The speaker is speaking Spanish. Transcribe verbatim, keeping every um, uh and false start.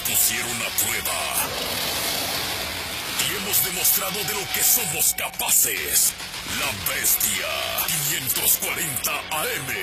pusieron a prueba. Y hemos demostrado de lo que somos capaces. La Bestia quinientos cuarenta A M.